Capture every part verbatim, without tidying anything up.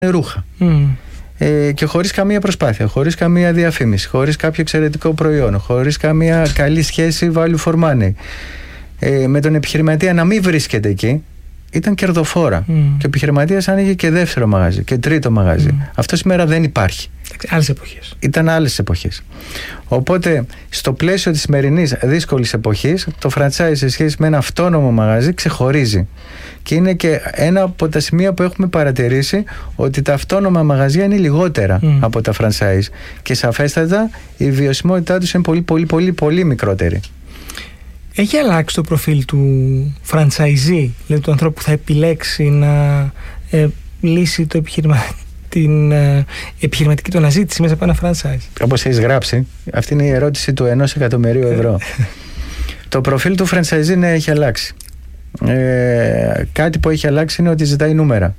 ρούχα. Mm. Ε, και χωρίς καμία προσπάθεια, χωρίς καμία διαφήμιση, χωρίς κάποιο εξαιρετικό προϊόν, χωρίς καμία καλή σχέση value for money. Ε, με τον επιχειρηματία να μην βρίσκεται εκεί, ήταν κερδοφόρα. Mm. Και ο επιχειρηματίας άνοιγε και δεύτερο μαγαζί και τρίτο μαγαζί. Mm. Αυτό σήμερα δεν υπάρχει. Άλλες εποχές. Ήταν άλλες εποχές. Οπότε, στο πλαίσιο της σημερινής δύσκολης εποχής, το franchise σε σχέση με ένα αυτόνομο μαγαζί ξεχωρίζει. Και είναι και ένα από τα σημεία που έχουμε παρατηρήσει ότι τα αυτόνομα μαγαζιά είναι λιγότερα mm. από τα franchise. Και σαφέστατα η βιωσιμότητά τους είναι πολύ, πολύ, πολύ, πολύ μικρότερη. Έχει αλλάξει το προφίλ του franchisee, δηλαδή του ανθρώπου που θα επιλέξει να ε, λύσει το επιχειρημα... την ε, επιχειρηματική του αναζήτηση μέσα από ένα franchise? Όπως έχεις γράψει, αυτή είναι η ερώτηση του ενός εκατομμυρίου ευρώ. Το προφίλ του franchisee, ναι, έχει αλλάξει. Ε, κάτι που έχει αλλάξει είναι ότι ζητάει νούμερα.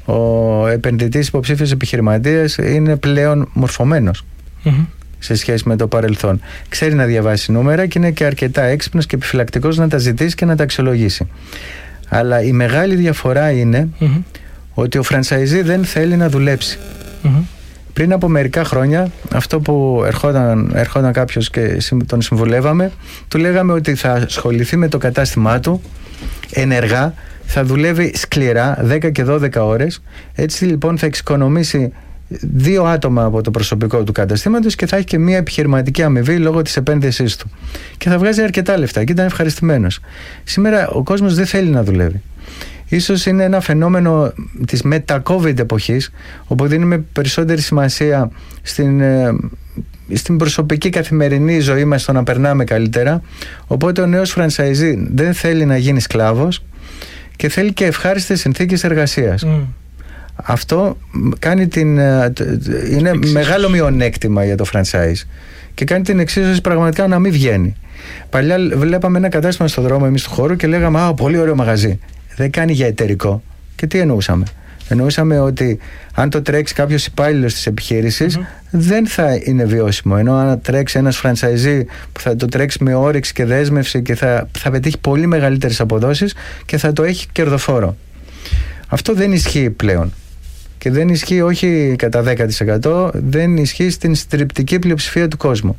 Ο επενδυτής υποψήφιος επιχειρηματίας είναι πλέον μορφωμένος mm-hmm. σε σχέση με το παρελθόν. Ξέρει να διαβάσει νούμερα και είναι και αρκετά έξυπνος και επιφυλακτικός να τα ζητήσει και να τα αξιολογήσει. Αλλά η μεγάλη διαφορά είναι mm-hmm. ότι ο franchisee δεν θέλει να δουλέψει. Mm-hmm. Πριν από μερικά χρόνια, αυτό που ερχόταν, ερχόταν κάποιος και τον συμβουλεύαμε, του λέγαμε ότι θα ασχοληθεί με το κατάστημά του ενεργά, θα δουλεύει σκληρά δέκα και δώδεκα ώρες. Έτσι λοιπόν θα εξοικονομήσει δύο άτομα από το προσωπικό του καταστήματος και θα έχει και μια επιχειρηματική αμοιβή λόγω της επένδυσής του. Και θα βγάζει αρκετά λεφτά και ήταν ευχαριστημένος. Σήμερα ο κόσμος δεν θέλει να δουλεύει. Ίσως είναι ένα φαινόμενο της μετα-COVID εποχής, όπου δίνουμε περισσότερη σημασία στην, στην προσωπική καθημερινή ζωή μας, στο να περνάμε καλύτερα. Οπότε ο νέος franchisee δεν θέλει να γίνει σκλάβος και θέλει και ευχάριστες συνθήκες εργασίας. Mm. Αυτό κάνει την, είναι εξίσωση. Μεγάλο μειονέκτημα για το franchise και κάνει την εξίσωση πραγματικά να μην βγαίνει. Παλιά βλέπαμε ένα κατάστημα στο δρόμο εμείς του χώρου και λέγαμε «Α, πολύ ωραίο μαγαζί». Δεν κάνει για εταιρικό. Και τι εννοούσαμε? Εννοούσαμε ότι αν το τρέξει κάποιος υπάλληλος της επιχείρησης mm-hmm. δεν θα είναι βιώσιμο. Ενώ αν τρέξει ένας franchisee που θα το τρέξει με όρεξη και δέσμευση και θα, θα πετύχει πολύ μεγαλύτερες αποδόσεις και θα το έχει κερδοφόρο. Αυτό δεν ισχύει πλέον. Και δεν ισχύει όχι κατά δέκα τοις εκατό, δεν ισχύει στην στριπτική πλειοψηφία του κόσμου.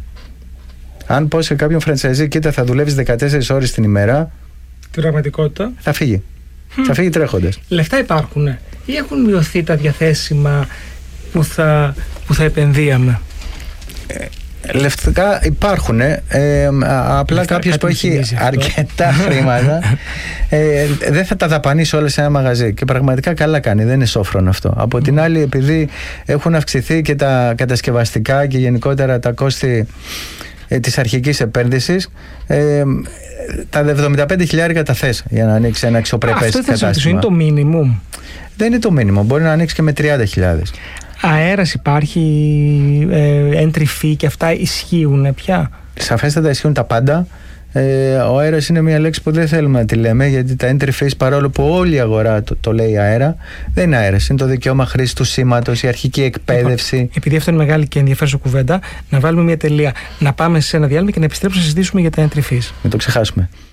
Αν πω σε κάποιον franchisee, κοίτα, θα δουλεύεις δεκατέσσερις ώρες την ημέρα, την πραγματικότητα θα φύγει. Mm. Θα φύγει τρέχοντας. Λεφτά υπάρχουν ή έχουν μειωθεί τα διαθέσιμα που θα, που θα επενδύαμε? Ε, λεφτά υπάρχουν. Ε, ε, απλά κάποιος που έχει αρκετά χρήματα ε, δεν θα τα δαπανίσει όλα σε ένα μαγαζί. Και πραγματικά καλά κάνει. Δεν είναι σόφρον αυτό. Από mm. την άλλη, επειδή έχουν αυξηθεί και τα κατασκευαστικά και γενικότερα τα κόστη ε, της αρχικής επένδυσης, ε, τα εβδομήντα πέντε χιλιάρικα τα θες για να ανοίξει ένα αξιοπρεπές κατάστημα. Αυτό είναι το μίνιμουμ? Δεν είναι το μίνιμουμ. Μπορεί να ανοίξει και με τριάντα χιλιάδες. Αέρας υπάρχει, ε, entry fee και αυτά ισχύουν πια? Σαφέστατα ισχύουν τα πάντα. Ε, ο αέρας είναι μια λέξη που δεν θέλουμε να τη λέμε, γιατί τα entry fees, παρόλο που όλη η αγορά το, το λέει αέρα, δεν είναι αέρας. Είναι το δικαίωμα χρήσης του σήματος, η αρχική εκπαίδευση. Λοιπόν, επειδή αυτό είναι μεγάλη και ενδιαφέρουσα κουβέντα, να βάλουμε μια τελεία, να πάμε σε ένα διάλειμμα και να επιστρέψουμε να συζητήσουμε για τα entry fees. Μην το ξεχάσουμε.